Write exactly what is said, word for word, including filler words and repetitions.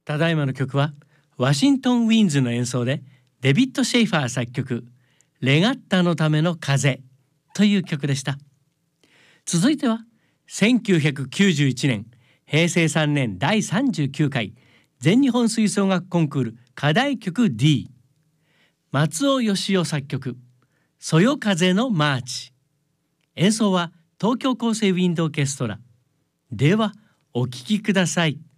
ただいまの曲はワシントン・ウィンズの演奏でデビッド・シェイファー作曲レガッタのための風という曲でした。続いてはせんきゅうひゃくきゅうじゅういちねんへいせいさんねんだいさんじゅうきゅうかい全日本吹奏楽コンクール課題曲 ディー 松尾義雄作曲そよ風のマーチ。演奏は東京厚生ウィンドオーケストラ。ではお聴きください。